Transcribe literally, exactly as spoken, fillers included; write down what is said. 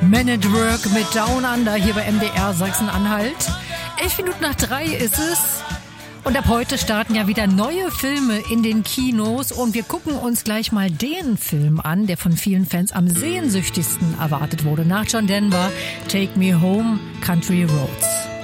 Men at Work mit Down Under hier bei M D R Sachsen-Anhalt. Elf Minuten nach drei ist es. Und ab heute starten ja wieder neue Filme in den Kinos. Und wir gucken uns gleich mal den Film an, der von vielen Fans am sehnsüchtigsten erwartet wurde. Nach John Denver, Take Me Home, Country Roads.